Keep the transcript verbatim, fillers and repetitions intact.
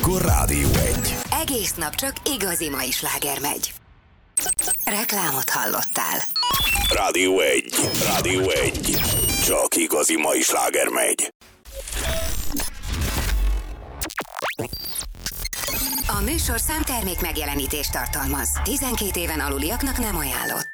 akkor Rádió egy. Egész nap csak igazi mai sláger megy. Reklámot hallottál. Rádió egy. Rádió egy. Csak igazi mai sláger megy. A műsor számtermék megjelenítést tartalmaz. tizenkét éven aluliaknak nem ajánlott.